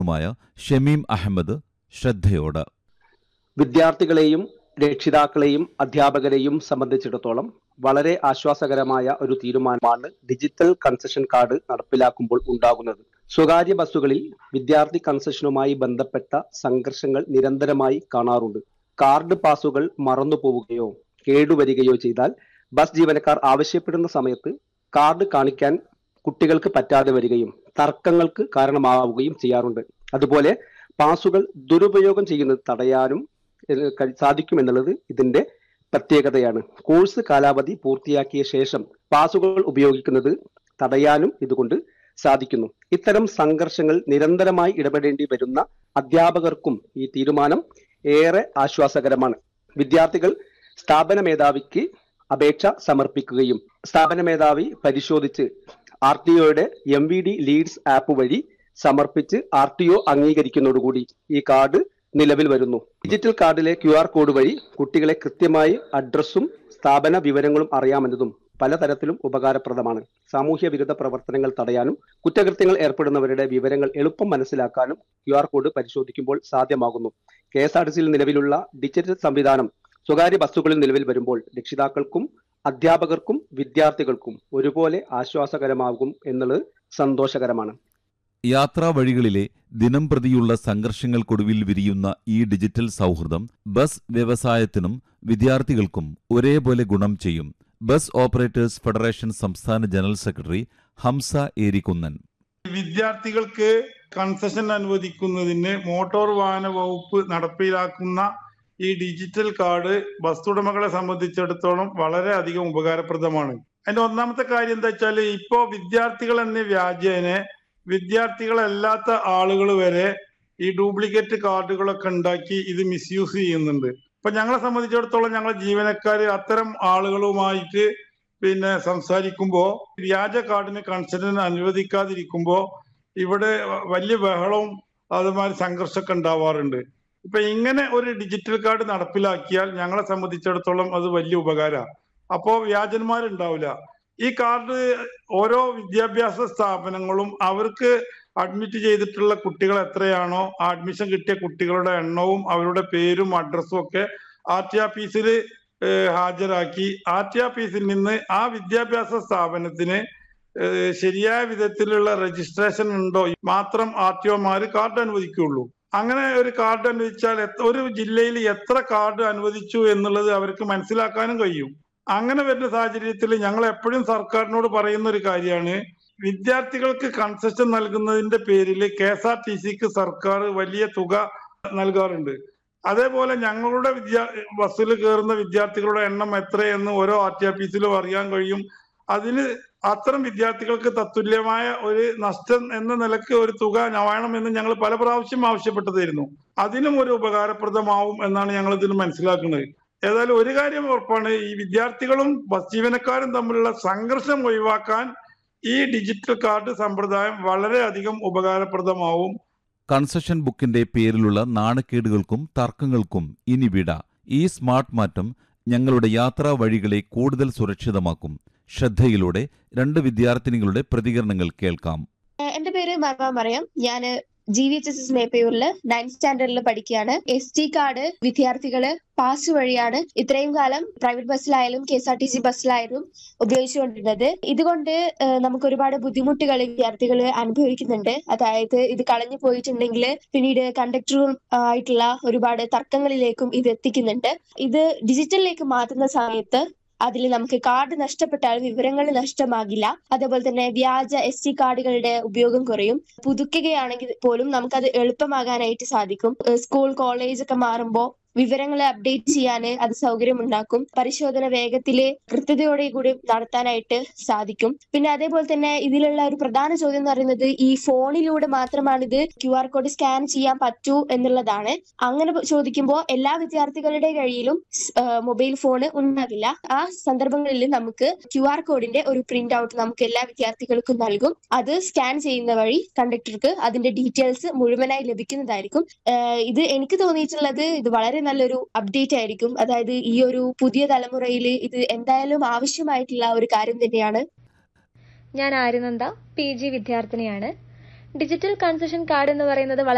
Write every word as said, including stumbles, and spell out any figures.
മായ ഷമീം അഹമ്മദ് ശ്രദ്ധയോട്. വിദ്യാർത്ഥികളെയും രക്ഷിതാക്കളെയും അധ്യാപകരെയും സംബന്ധിച്ചിടത്തോളം വളരെ ആശ്വാസകരമായ ഒരു തീരുമാനമാണ് ഡിജിറ്റൽ കൺസെഷൻ കാർഡ് നടപ്പിലാക്കുമ്പോൾ ഉണ്ടാകുന്നത്. സ്വകാര്യ ബസ്സുകളിൽ വിദ്യാർത്ഥി കൺസെഷനുമായി ബന്ധപ്പെട്ട സംഘർഷങ്ങൾ നിരന്തരമായി കാണാറുണ്ട്. കാർഡ് പാസുകൾ മറന്നു പോവുകയോ കേടുവരികയോ ചെയ്താൽ ബസ് ജീവനക്കാർ ആവശ്യപ്പെടുന്ന സമയത്ത് കാർഡ് കാണിക്കാൻ കുട്ടികൾക്ക് പറ്റാതെ വരികയും തർക്കങ്ങൾക്ക് കാരണമാവുകയും ചെയ്യാറുണ്ട്. അതുപോലെ പാസുകൾ ദുരുപയോഗം ചെയ്യുന്നത് തടയാനും സാധിക്കുമെന്നുള്ളത് ഇതിന്റെ പ്രത്യേകതയാണ്. കോഴ്സ് കാലാവധി പൂർത്തിയാക്കിയ ശേഷം പാസുകൾ ഉപയോഗിക്കുന്നത് തടയാനും ഇതുകൊണ്ട് സാധിക്കുന്നു. ഇത്തരം സംഘർഷങ്ങൾ നിരന്തരമായി ഇടപെടേണ്ടി വരുന്ന അധ്യാപകർക്കും ഈ തീരുമാനം ഏറെ ആശ്വാസകരമാണ്. വിദ്യാർത്ഥികൾ സ്ഥാപന മേധാവിക്ക് അപേക്ഷ സമർപ്പിക്കുകയും സ്ഥാപന മേധാവി പരിശോധിച്ച് ആർ ടി ഒയുടെ M V D Leeds app വഴി സമർപ്പിച്ച് ആർ ടി ഒ അംഗീകരിക്കുന്നതോടുകൂടി ഈ കാർഡ് നിലവിൽ വരുന്നു. ഡിജിറ്റൽ കാർഡിലെ ക്യു ആർ കോഡ് വഴി കുട്ടികളെ കൃത്യമായി അഡ്രസ്സും സ്ഥാപന വിവരങ്ങളും അറിയാമെന്നതും പലതരത്തിലും ഉപകാരപ്രദമാണ്. സാമൂഹ്യ വിരുദ്ധ പ്രവർത്തനങ്ങൾ തടയാനും കുറ്റകൃത്യങ്ങൾ ഏർപ്പെടുന്നവരുടെ വിവരങ്ങൾ എളുപ്പം മനസ്സിലാക്കാനും ക്യു ആർ കോഡ് പരിശോധിക്കുമ്പോൾ സാധ്യമാകുന്നു. കെ എസ് ആർ ടി സിയിൽ നിലവിലുള്ള ഡിജിറ്റൽ സംവിധാനം സ്വകാര്യ ബസ്സുകളിൽ നിലവിൽ വരുമ്പോൾ രക്ഷിതാക്കൾക്കും അധ്യാപകർക്കും വിദ്യാർത്ഥികൾക്കും ഒരുപോലെ ആശ്വാസകരമാകും എന്നുള്ളത് സന്തോഷകരമാണ്. യാത്രാ വഴികളിലെ ദിനം പ്രതിയുള്ള സംഘർഷങ്ങൾക്കൊടുവിൽ വിരിയുന്ന ഈ ഡിജിറ്റൽ സൗഹൃദം ബസ് വ്യവസായത്തിനും വിദ്യാർത്ഥികൾക്കും ഒരേപോലെ ഗുണം ചെയ്യും. ബസ് ഓപ്പറേറ്റേഴ്സ് ഫെഡറേഷൻ സംസ്ഥാന ജനറൽ സെക്രട്ടറി ഹംസ ഏരിക്കുന്നൻ. വിദ്യാർത്ഥികൾക്ക് കൺസെഷൻ അനുവദിക്കുന്നതിന് മോട്ടോർ വാഹന വകുപ്പ് നടപ്പിലാക്കുന്ന ഈ ഡിജിറ്റൽ കാർഡ് ബസ് ഉടമകളെ സംബന്ധിച്ചിടത്തോളം വളരെ അധികം ഉപകാരപ്രദമാണ്. അതിന്റെ ഒന്നാമത്തെ കാര്യം എന്താ വെച്ചാൽ, ഇപ്പോ വിദ്യാർത്ഥികൾ എന്ന വ്യാജേനെ വിദ്യാർത്ഥികളല്ലാത്ത ആളുകൾ വരെ ഈ ഡ്യൂപ്ലിക്കേറ്റ് കാർഡുകളൊക്കെ ഉണ്ടാക്കി ഇത് മിസ്യൂസ് ചെയ്യുന്നുണ്ട്. ഇപ്പൊ ഞങ്ങളെ സംബന്ധിച്ചിടത്തോളം ഞങ്ങളെ ജീവനക്കാര് അത്തരം ആളുകളുമായിട്ട് പിന്നെ സംസാരിക്കുമ്പോ വ്യാജ കാർഡിന് കൺസെഷൻ അനുവദിക്കാതിരിക്കുമ്പോ ഇവിടെ വലിയ ബഹളവും അതുമാതിരി സംഘർഷമൊക്കെ ഉണ്ടാവാറുണ്ട്. ഇപ്പൊ ഇങ്ങനെ ഒരു ഡിജിറ്റൽ കാർഡ് നടപ്പിലാക്കിയാൽ ഞങ്ങളെ സംബന്ധിച്ചിടത്തോളം അത് വലിയ ഉപകാരമാണ്. അപ്പോ വ്യാജന്മാരുണ്ടാവില്ല. ഈ കാർഡ് ഓരോ വിദ്യാഭ്യാസ സ്ഥാപനങ്ങളും അവർക്ക് അഡ്മിറ്റ് ചെയ്തിട്ടുള്ള കുട്ടികൾ എത്രയാണോ ആ അഡ്മിഷൻ കിട്ടിയ കുട്ടികളുടെ എണ്ണവും അവരുടെ പേരും അഡ്രസ്സും ഒക്കെ ആർ ടി ഓഫീസിൽ ഹാജരാക്കി ആർ ടി ഓഫീസിൽ നിന്ന് ആ വിദ്യാഭ്യാസ സ്ഥാപനത്തിന് ശരിയായ വിധത്തിലുള്ള രജിസ്ട്രേഷൻ ഉണ്ടോ മാത്രം ആർ ടി ഒമാര് കാർഡ് അനുവദിക്കുകയുള്ളൂ. അങ്ങനെ ഒരു കാർഡ് അനുവദിച്ചാൽ ഒരു ജില്ലയിൽ എത്ര കാർഡ് അനുവദിച്ചു എന്നുള്ളത് അവർക്ക് മനസ്സിലാക്കാനും കഴിയും. അങ്ങനെ വരുന്ന സാഹചര്യത്തിൽ ഞങ്ങൾ എപ്പോഴും സർക്കാരിനോട് പറയുന്ന ഒരു കാര്യമാണ്, വിദ്യാർത്ഥികൾക്ക് കൺസെഷൻ നൽകുന്നതിന്റെ പേരിൽ കെ എസ് ആർ ടി സിക്ക് സർക്കാർ വലിയ തുക നൽകാറുണ്ട്. അതേപോലെ ഞങ്ങളുടെ വിദ്യാ ബസ്സിൽ കയറുന്ന വിദ്യാർത്ഥികളുടെ എണ്ണം എത്രയെന്ന് ഓരോ ആർ ടി ഓഫീസിലും അറിയാൻ കഴിയും. അതിന് അത്തരം വിദ്യാർത്ഥികൾക്ക് തത്തുല്യമായ ഒരു നഷ്ടം എന്ന നിലക്ക് ഒരു തുക വേണമെന്ന് ഞങ്ങൾ പല പ്രാവശ്യം ആവശ്യപ്പെട്ടതായിരുന്നു. അതിനും ഒരു ഉപകാരപ്രദമാവും എന്നാണ് ഞങ്ങൾ ഇതിന് മനസ്സിലാക്കുന്നത്. ഏതായാലും ഒരു കാര്യം ഉറപ്പാണ്, ഈ വിദ്യാർത്ഥികളും ബസ് ജീവനക്കാരും തമ്മിലുള്ള സംഘർഷം ഒഴിവാക്കാൻ ഈ ഡിജിറ്റൽ കാർഡ് സമ്പ്രദായം വളരെയധികം ഉപകാരപ്രദമാവും. കൺസെഷൻ ബുക്കിന്റെ പേരിലുള്ള നാണക്കേടുകൾക്കും തർക്കങ്ങൾക്കും ഇനി വിട. ഈ സ്മാർട്ട് മാറ്റം ഞങ്ങളുടെ യാത്രാ വഴികളെ കൂടുതൽ സുരക്ഷിതമാക്കും. ശ്രദ്ധയിലൂടെ രണ്ട് വിദ്യാർത്ഥിനികളുടെ പ്രതികരണങ്ങൾ കേൾക്കാം. എന്റെ പേര് മർവ മറിയം. ഞാൻ G V H S S മേപ്പയൂരില് ninth സ്റ്റാൻഡേർഡിൽ പഠിക്കുകയാണ്. എസ് ടി കാർഡ് വിദ്യാർത്ഥികള് പാസ് വഴിയാണ് ഇത്രയും കാലം private ബസ്സിലായാലും K S R T C ബസ്സിലായാലും ഉപയോഗിച്ചുകൊണ്ടിരുന്നത്. ഇതുകൊണ്ട് നമുക്ക് ഒരുപാട് ബുദ്ധിമുട്ടുകൾ വിദ്യാർത്ഥികൾ അനുഭവിക്കുന്നുണ്ട്. അതായത് ഇത് കളഞ്ഞു പോയിട്ടുണ്ടെങ്കിൽ പിന്നീട് കണ്ടക്ടറും ആയിട്ടുള്ള ഒരുപാട് തർക്കങ്ങളിലേക്കും ഇത് എത്തിക്കുന്നുണ്ട്. ഇത് ഡിജിറ്റലിലേക്ക് മാറ്റുന്ന സമയത്ത് അതിൽ നമുക്ക് കാർഡ് നഷ്ടപ്പെട്ടാൽ വിവരങ്ങൾ നഷ്ടമാകില്ല. അതേപോലെ തന്നെ വ്യാജ എസ് ടി കാർഡുകളുടെ ഉപയോഗം കുറയും. പുതുക്കുകയാണെങ്കിൽ പോലും നമുക്കത് എളുപ്പമാകാനായിട്ട് സാധിക്കും. സ്കൂൾ കോളേജ് ഒക്കെ മാറുമ്പോൾ വിവരങ്ങൾ അപ്ഡേറ്റ് ചെയ്യാൻ അത് സൗകര്യമുണ്ടാക്കും. പരിശോധന വേഗത്തില് കൃത്യതയോടെ കൂടി നടത്താനായിട്ട് സാധിക്കും. പിന്നെ അതേപോലെ തന്നെ ഇതിലുള്ള ഒരു പ്രധാന ചോദ്യം എന്ന് പറയുന്നത്, ഈ ഫോണിലൂടെ മാത്രമാണ് ഇത് ക്യു ആർ കോഡ് സ്കാൻ ചെയ്യാൻ പറ്റൂ എന്നുള്ളതാണ്. അങ്ങനെ ചോദിക്കുമ്പോൾ എല്ലാ വിദ്യാർത്ഥികളുടെ കയ്യിലും മൊബൈൽ ഫോൺ ഉണ്ടാകില്ല. ആ സന്ദർഭങ്ങളിൽ നമുക്ക് ക്യു ആർ കോഡിന്റെ ഒരു പ്രിന്റ് ഔട്ട് നമുക്ക് എല്ലാ വിദ്യാർത്ഥികൾക്കും നൽകും. അത് സ്കാൻ ചെയ്യുന്ന വഴി കണ്ടക്ടർക്ക് അതിന്റെ ഡീറ്റെയിൽസ് മുഴുവനായി ലഭിക്കുന്നതായിരിക്കും. ഇത് എനിക്ക് തോന്നിയിട്ടുള്ളത് ഇത് വളരെ നല്ലൊരു അപ്ഡേറ്റ് ആയിരിക്കും. അതായത് ഈ ഒരു പുതിയ തലമുറയിൽ ഇത് എന്തായാലും ആവശ്യമായിട്ടുള്ള ഒരു കാര്യം തന്നെയാണ്. ഞാൻ ആര്യനന്ദ, പി ജി വിദ്യാർത്ഥിനിയാണ്. ഡിജിറ്റൽ കൺസെഷൻ കാർഡ് എന്ന് പറയുന്നത് വളരെ